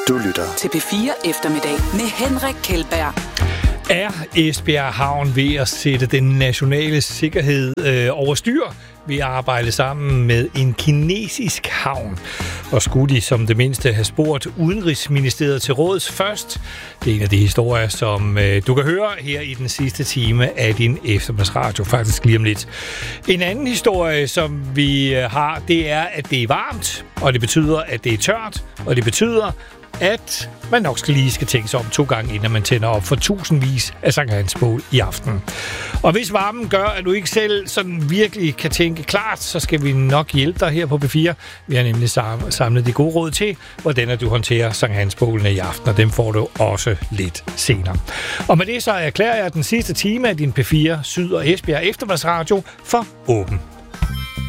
Du lytter til P4 Eftermiddag med Henrik Kjeldberg. Er Esbjerg Havn ved at sætte den nationale sikkerhed over styr ved at arbejde sammen med en kinesisk havn? Og skulle de som det mindste have spurgt Udenrigsministeriet til råds først? Det er en af de historier, som du kan høre her i den sidste time af din eftermiddagsradio, faktisk lige om lidt. En anden historie, som vi har, det er, at det er varmt, og det betyder, at det er tørt, og det betyder, at man nok lige skal tænke sig om 2 gange, inden man tænder op for tusindvis af Sankt Hans bål i aften. Og hvis varmen gør, at du ikke selv sådan virkelig kan tænke klart, så skal vi nok hjælpe dig her på P4. Vi har nemlig samlet de gode råd til, hvordan du håndterer Sankt Hans bålene i aften, og dem får du også lidt senere. Og med det så erklærer jeg den sidste time af din P4 Syd- og Esbjerg Eftermiddagsradio for åben.